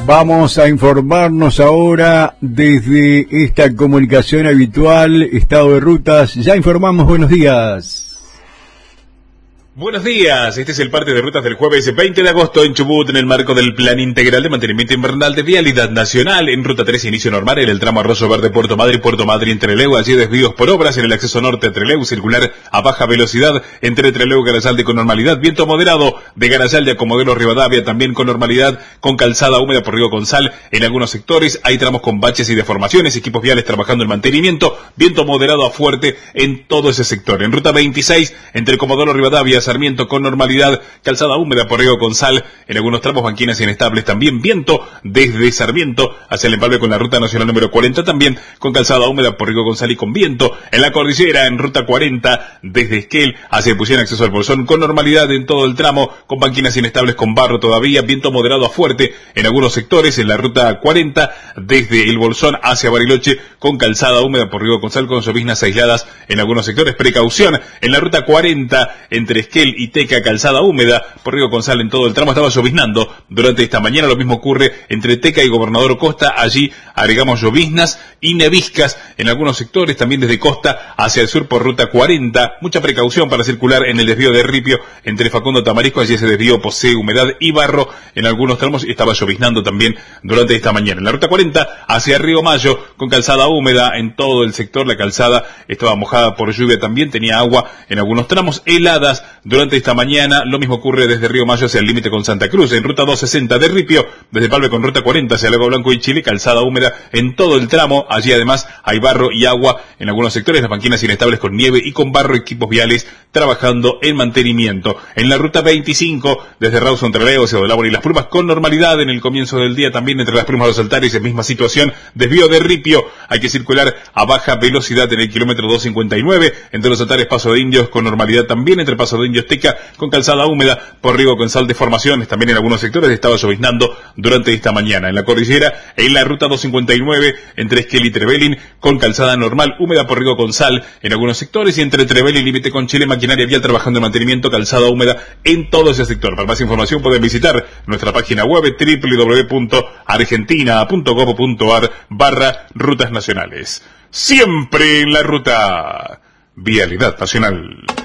Vamos a informarnos ahora desde esta comunicación habitual, estado de rutas. Ya informamos, buenos días. Buenos días, este es el parte de rutas del jueves 20 de agosto en Chubut, en el marco del Plan Integral de Mantenimiento Invernal de Vialidad Nacional. En Ruta 3, inicio normal en el tramo Arroyo Verde, Puerto Madryn en Trelew. Allí desvíos por obras en el acceso norte a Trelew, circular a baja velocidad entre Trelew y Garayalde con normalidad. Viento moderado de Garayalde a Comodoro Rivadavia también con normalidad, con calzada húmeda por Río Gonzal en algunos sectores. Hay tramos con baches y deformaciones, equipos viales trabajando en mantenimiento. Viento moderado a fuerte en todo ese sector. En Ruta 26, entre Comodoro Rivadavia, Sarmiento con normalidad, calzada húmeda por Río Gonzal, en algunos tramos banquinas inestables también, viento desde Sarmiento hacia el empalme con la ruta nacional número 40 también, con calzada húmeda por Río Gonzal y con viento. En la cordillera, en ruta 40, desde Esquel hacia Puyén, acceso al Bolsón, con normalidad en todo el tramo, con banquinas inestables, con barro todavía, viento moderado a fuerte en algunos sectores. En la ruta 40, desde el Bolsón hacia Bariloche, con calzada húmeda por Río Gonzal, con lloviznas aisladas en algunos sectores. Precaución en la ruta 40, entre Esquel y Teca, calzada húmeda por Río Gonzal en todo el tramo. Estaba lloviznando durante esta mañana. Lo mismo ocurre entre Teca y Gobernador Costa. Allí agregamos lloviznas y neviscas en algunos sectores. También desde Costa hacia el sur por ruta 40. Mucha precaución para circular en el desvío de Ripio entre Facundo Tamarisco. Allí ese desvío posee humedad y barro en algunos tramos y estaba lloviznando también durante esta mañana. En la ruta 40 hacia Río Mayo con calzada húmeda en todo el sector. La calzada estaba mojada por lluvia también. Tenía agua en algunos tramos, heladas durante esta mañana. Lo mismo ocurre desde Río Mayo hacia el límite con Santa Cruz. En ruta 260 de Ripio, desde Palme con ruta 40 hacia Lago Blanco y Chile, calzada húmeda en todo el tramo. Allí además hay barro y agua en algunos sectores, las banquinas inestables con nieve y con barro, equipos viales trabajando en mantenimiento. En la ruta 25, desde Rawson, Trelew hacia Dolabor y Las Plumas, con normalidad en el comienzo del día también entre Las Plumas y Los Altares, en misma situación. Desvío de Ripio, hay que circular a baja velocidad en el kilómetro 259, entre Los Altares, Paso de Indios, con normalidad también entre Paso de Indios, Teca, con calzada húmeda por Río Gonzal, deformaciones también en algunos sectores. Estaba lloviznando durante esta mañana. En la cordillera, en la ruta 259 entre Esquel y Trevelin, con calzada normal húmeda por Río Gonzal en algunos sectores, y entre Trevelin y límite con Chile, maquinaria vial trabajando en mantenimiento, calzada húmeda en todo ese sector. Para más información pueden visitar nuestra página web www.argentina.gov.ar/rutas nacionales. Siempre en la ruta. Vialidad Nacional.